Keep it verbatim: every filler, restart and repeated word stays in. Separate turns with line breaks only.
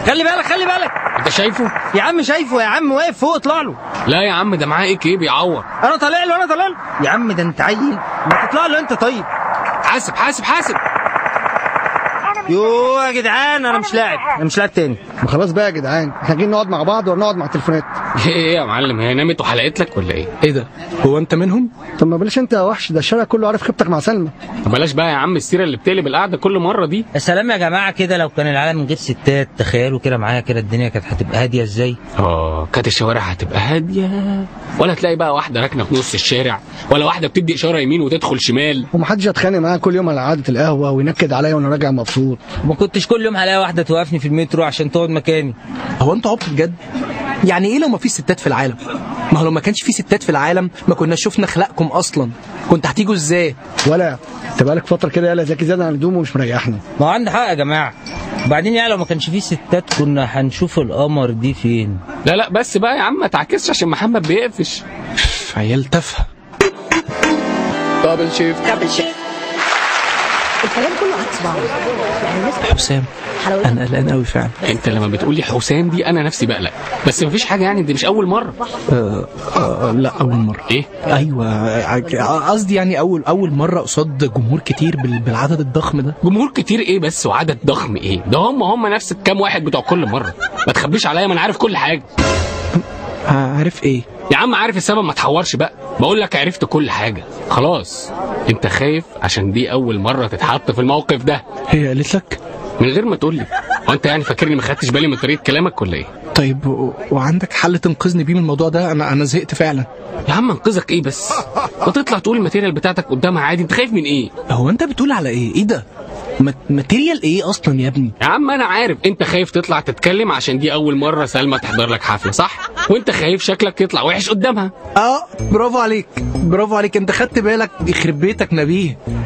خلي بالك خلي بالك.
انت شايفه
يا عم شايفه يا عم، واقف فوق، اطلع له.
لا يا عم ده معاه ايه كي بيعور.
انا طالع له انا طالع له يا عم، ده انت عيل، ما تطلع له انت. طيب
حاسب حاسب حاسب.
يوه يا جدعان انا مش لاعب، انا مش لاعب تاني.
ما خلاص بقى يا جدعان، احنا جايين نقعد مع بعض ولا نقعد مع التليفونات؟
ايه يا معلم، هي نامت وحلقت لك ولا ايه؟
ايه ده؟ هو انت منهم؟
طب ما بلاش انت يا وحش، ده الشارع كله عارف خيبتك مع سلمى.
بلاش بقى يا عم السيره اللي بتقلب القعده كل مره دي.
يا سلام يا جماعه كده، لو كان العالم من غير ستات تخيلوا كده معايا كده الدنيا كانت هتبقى هاديه ازاي.
اه كانت الشوارع هتبقى هاديه، ولا تلاقي بقى واحده راكنه في نص الشارع، ولا واحده بتدي اشاره يمين وتدخل شمال،
ومحدش يتخانق معايا كل يوم على قعده القهوه وينكد عليا وانا راجع مبسوط.
ما كنتش كل يوم هلاقي واحده توقفني في المترو عشان تقعد مكاني.
هو انتوا عبط بجد؟ يعني ايه لو ما فيش ستات في العالم؟ ما هو لو ما كانش في ستات في العالم ما كناش شفنا خلقكم اصلا. كنت هتيجوا ازاي؟
ولا انت بقالك فتره كده يالا ذكي زياده عن هدومه ومش مريحني.
ما هو عندي حق يا جماعه، وبعدين يعني لو ما كانش في ستات كنا هنشوف القمر دي فين.
لا لا بس بقى يا عم ما تعكسش عشان محمد بيقفش.
عيال تافهه. دبل شيفت
دبل شيفت. الكلام كله عكس بعض يعني الناس.
حسام انا قلقان قوي فعلا.
انت لما بتقولي حسام دي انا نفسي بقلق، بس مفيش حاجه يعني، دي مش اول مره.
آه آه لا اول مره.
ايه؟
ايوه قصدي يعني اول اول مره قصاد جمهور كتير بالعدد الضخم ده.
جمهور كتير ايه بس وعدد ضخم ايه؟ ده هم هم نفس الكام واحد بتوع كل مره. ما تخبيش عليا، ما انا عارف كل حاجه.
عارف ايه
يا عم؟ عارف السبب، ما تحورش بقى، بقول لك عرفت كل حاجه خلاص. انت خايف عشان دي اول مره تتحط في الموقف ده.
هي قالت لك
من غير ما تقول لي؟ هو انت يعني فاكرني ما خدتش بالي من طريقه كلامك ولا ايه؟
طيب و... وعندك حل تنقذني بيه من الموضوع ده؟ انا انا زهقت فعلا.
يا عم انقذك ايه بس؟ ما تطلع تقول الماتيريال بتاعتك قدامها عادي، انت خايف من ايه؟
هو انت بتقول على ايه؟ ايه ده؟ ماتيريال ايه اصلا يا ابني؟
يا عم انا عارف انت خايف تطلع تتكلم عشان دي اول مره سلمى تحضر لك حفله، صح؟ وانت خايف شكلك يطلع وحش قدامها.
اه برافو عليك برافو عليك، انت خدت بالك. يخرب بيتك نبيه.